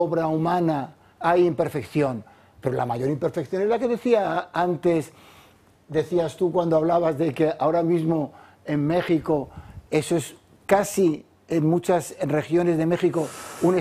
obra humana hay imperfección, pero la mayor imperfección es la que decía antes, decías tú cuando hablabas de que ahora mismo en México eso es casi en muchas regiones de México un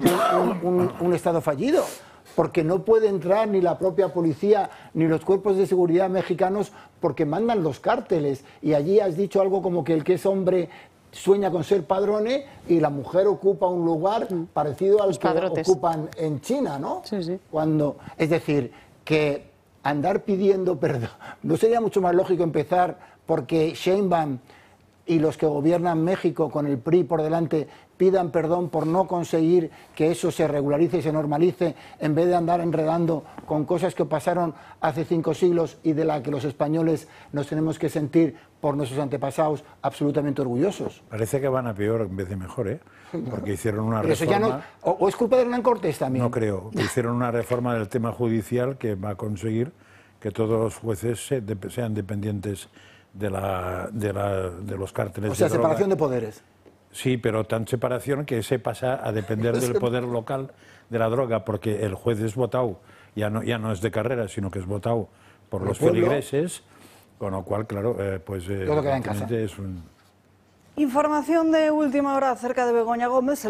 estado fallido, porque no puede entrar ni la propia policía ni los cuerpos de seguridad mexicanos porque mandan los cárteles. Y allí has dicho algo como que el que es hombre sueña con ser padrone y la mujer ocupa un lugar parecido al que ocupan en China, ¿no? Sí, sí. Es decir, que andar pidiendo perdón, ¿no sería mucho más lógico empezar porque Sheinbaum y los que gobiernan México con el PRI por delante pidan perdón por no conseguir que eso se regularice y se normalice, en vez de andar enredando con cosas que pasaron hace 5 siglos y de las que los españoles nos tenemos que sentir por nuestros antepasados absolutamente orgullosos? Parece que van a peor en vez de mejor, ¿eh? Porque hicieron una reforma... Eso ya no, ¿o es culpa de Hernán Cortés también? No creo. Hicieron una reforma del tema judicial que va a conseguir que todos los jueces sean dependientes de los cárteles. O sea, de droga. separación de poderes. Sí, pero tan separación que se pasa a depender del poder local de la droga, porque el juez es votado, ya no es de carrera, sino que es votado por los feligreses, con lo cual, claro, pues todo queda en casa. es un... Información de última hora acerca de Begoña Gómez,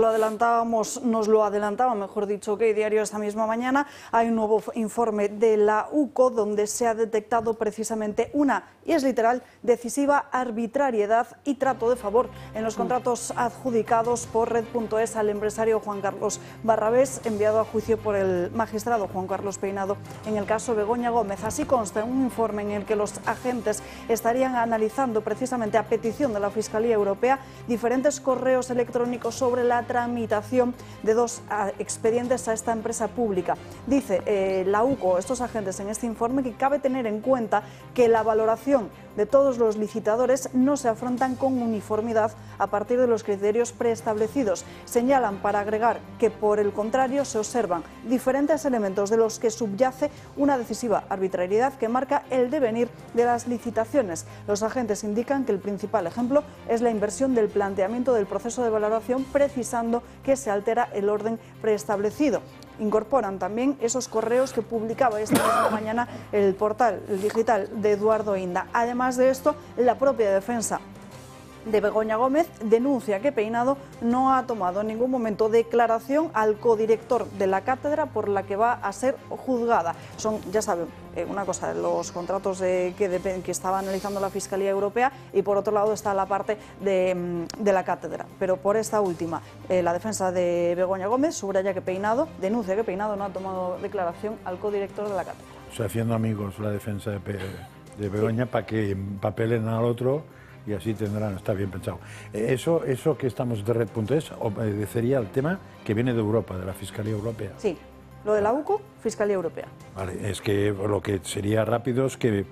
nos lo adelantaba, mejor dicho, que Diario esta misma mañana. Hay un nuevo informe de la UCO donde se ha detectado precisamente una, y es literal, decisiva arbitrariedad y trato de favor en los contratos adjudicados por Red.es al empresario Juan Carlos Barrabés, enviado a juicio por el magistrado Juan Carlos Peinado en el caso Begoña Gómez. Así consta en un informe en el que los agentes estarían analizando precisamente a petición de la Fiscalía Europea diferentes correos electrónicos sobre la tramitación de 2 expedientes a esta empresa pública. Dice la UCO, estos agentes en este informe, que cabe tener en cuenta que la valoración de todos los licitadores no se afrontan con uniformidad a partir de los criterios preestablecidos. Señalan, para agregar, que por el contrario se observan diferentes elementos de los que subyace una decisiva arbitrariedad que marca el devenir de las licitaciones. Los agentes indican que el principal ejemplo es la inversión del planteamiento del proceso de valoración, precisando que se altera el orden preestablecido. Incorporan también esos correos que publicaba esta misma mañana el portal digital de Eduardo Inda. Además de esto, la propia defensa de Begoña Gómez denuncia que Peinado no ha tomado en ningún momento declaración al codirector de la cátedra por la que va a ser juzgada. Son, ya saben, una cosa, los contratos que estaba analizando la Fiscalía Europea, y por otro lado está la parte de la cátedra. Pero por esta última, la defensa de Begoña Gómez subraya que denuncia que Peinado no ha tomado declaración al codirector de la cátedra. O sea, haciendo amigos la defensa de Begoña, para que empapelen al otro y así tendrán, está bien pensado. Eso que estamos de Red.es obedecería al tema que viene de Europa, de la Fiscalía Europea. Sí, lo de la UCO, Fiscalía Europea. Vale, es que lo que sería rápido es que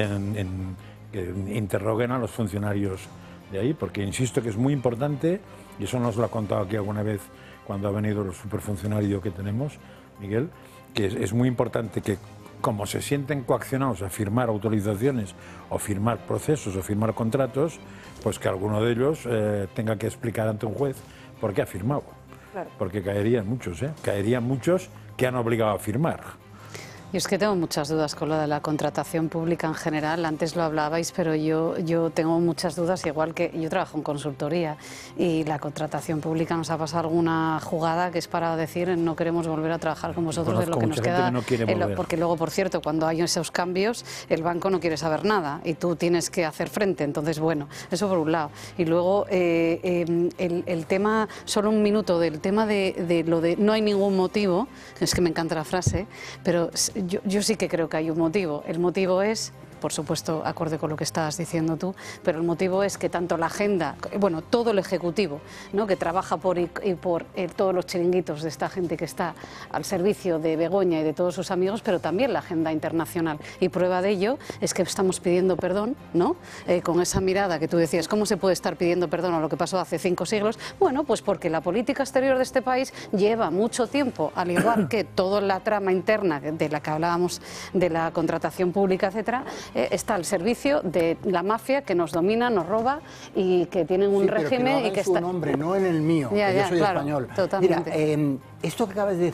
interroguen a los funcionarios de ahí, porque insisto que es muy importante, y eso nos lo ha contado aquí alguna vez cuando ha venido el superfuncionario que tenemos, Miguel, que es muy importante que, como se sienten coaccionados a firmar autorizaciones o firmar procesos o firmar contratos, pues que alguno de ellos tenga que explicar ante un juez por qué ha firmado. Claro. Porque caerían muchos que han obligado a firmar. Yo es que tengo muchas dudas con lo de la contratación pública en general. Antes lo hablabais, pero yo tengo muchas dudas, igual que yo trabajo en consultoría y la contratación pública nos ha pasado alguna jugada que es para decir no queremos volver a trabajar con vosotros de lo que nos queda. Porque luego, por cierto, cuando hay esos cambios, el banco no quiere saber nada y tú tienes que hacer frente. Entonces, bueno, eso por un lado. Y luego el tema, solo un minuto, del tema de lo de no hay ningún motivo, es que me encanta la frase, pero yo sí que creo que hay un motivo. El motivo es, por supuesto, acorde con lo que estabas diciendo tú, pero el motivo es que tanto la agenda, bueno, todo el Ejecutivo, ¿no?, que trabaja por todos los chiringuitos de esta gente que está al servicio de Begoña y de todos sus amigos, pero también la agenda internacional. Y prueba de ello es que estamos pidiendo perdón, ¿no?, con esa mirada que tú decías, ¿cómo se puede estar pidiendo perdón a lo que pasó hace 5 siglos? Bueno, pues porque la política exterior de este país lleva mucho tiempo, al igual que toda la trama interna de la que hablábamos, de la contratación pública, etcétera, está al servicio de la mafia que nos domina, nos roba y que tienen un régimen y que está en su nombre, no en el mío, que yo soy español. Totalmente. Mira, esto que acabas de decir